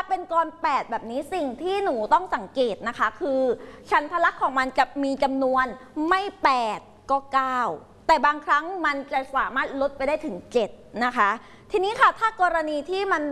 เป็นกร8แบบนี้สิ่งที่หนูต้องสังเกตนะคะคือฉันทลักษณ์ของมันจะมีจำนวนไม่8ก็9แต่บางครั้งมันจะสามารถลดไปได้ถึง7นะคะทีนี้ค่ะถ้ากรณีที่มัน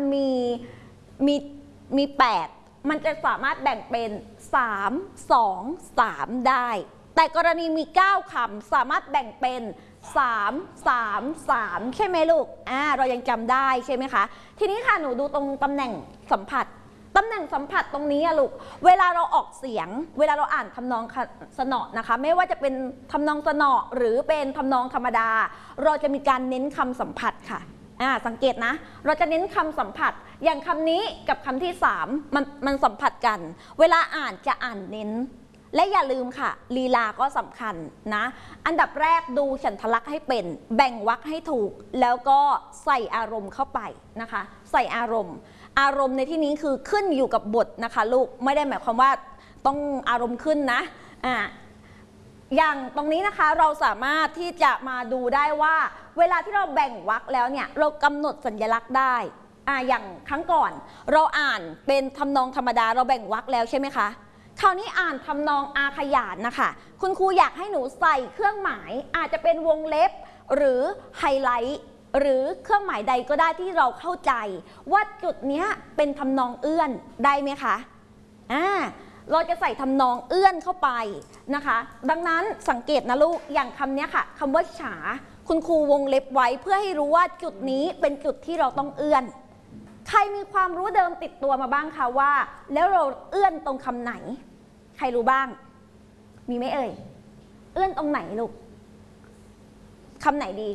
มี8มันจะสามารถแบ่งเป็น3 2 3ได้แต่กรณีมี9คำสามารถแบ่งเป็น3 3 3ใช่ไหมลูกเรายังจำได้ใช่ไหมคะทีนี้ค่ะหนูดูตรงตำแหน่งสัมผัสตำแหน่งสัมผัสตรงนี้ลูกเวลาเราออกเสียงเวลาเราอ่านทำนองสนอนะคะไม่ว่าจะเป็นทำนองสนอหรือเป็นทำนองธรรมดาเราจะมีการเน้นคำสัมผัสค่ะสังเกตนะเราจะเน้นคำสัมผัสอย่างคำนี้กับคำที่3มันสัมผัสกันเวลาอ่านจะอ่านเน้นและอย่าลืมค่ะลีลาก็สำคัญนะอันดับแรกดูฉันทลักษณ์ให้เป็นแบ่งวรรคให้ถูกแล้วก็ใส่อารมณ์เข้าไปนะคะใส่อารมณ์ในที่นี้คือขึ้นอยู่กับบทนะคะลูกไม่ได้หมายความว่าต้องอารมณ์ขึ้นนะอย่างตรงนี้นะคะเราสามารถที่จะมาดูได้ว่าเวลาที่เราแบ่งวรรคแล้วเนี่ยเรากำหนดสัญลักษณ์ได้อย่างครั้งก่อนเราอ่านเป็นทำนองธรรมดาเราแบ่งวรรคแล้วใช่ไหมคะคราวนี้อ่านทำนองอาขยานนะคะคุณครูอยากให้หนูใส่เครื่องหมายอาจจะเป็นวงเล็บหรือไฮไลท์หรือเครื่องหมายใดก็ได้ที่เราเข้าใจว่าจุดนี้เป็นทำนองเอื้อนได้ไหมคะเราจะใส่ทำนองเอื้อนเข้าไปนะคะดังนั้นสังเกตนะลูกอย่างคำนี้ค่ะคำว่าฉาคุณครูวงเล็บไว้เพื่อให้รู้ว่าจุดนี้เป็นจุดที่เราต้องเอื้อนใครมีความรู้เดิมติดตัวมาบ้างคะว่าแล้วเราเอื้อนตรงคำไหนใครรู้บ้างมีไหมเอ่ยเอื้อนตรงไหนลูกคำไหนดี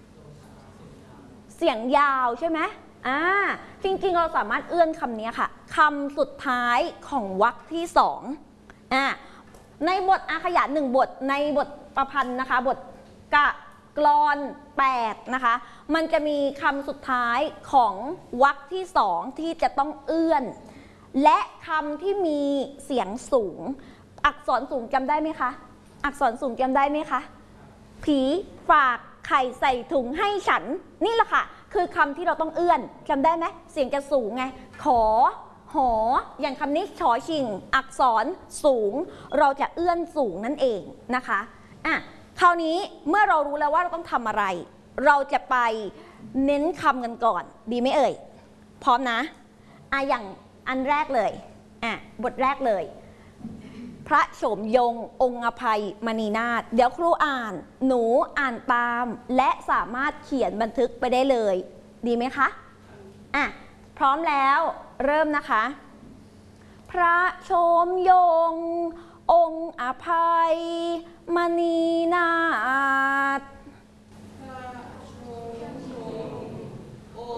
เสียงยาวใช่ไหมจริงๆเราสามารถเอื้อนคำนี้ค่ะคำสุดท้ายของวรรคที่2ในบทอาขยาน1บทในบทประพันธ์นะคะบทกลอน8นะคะมันจะมีคำสุดท้ายของวรรคที่2ที่จะต้องเอื้อนและคำที่มีเสียงสูงอักษรสูงจำได้ไหมคะอักษรสูงจำได้ไหมคะผีฝากไข่ใส่ถุงให้ฉันนี่แหละค่ะคือคำที่เราต้องเอื้อนจำได้ไหมเสียงจะสูงไงขอหออย่างคำนี้ชอชิงอักษรสูงเราจะเอื้อนสูงนั่นเองนะคะคราวนี้เมื่อเรารู้แล้วว่าเราต้องทำอะไรเราจะไปเน้นคำกันก่อนดีไหมเอ่ยพร้อมนะอย่างอันแรกเลยบทแรกเลยพระโฉมยงองค์อภัยมณีนาถเดี๋ยวครูอ่านหนูอ่านตามและสามารถเขียนบันทึกไปได้เลยดีไหมคะพร้อมแล้วเริ่มนะคะพระโฉมยงองค์อภัยมณีนาถ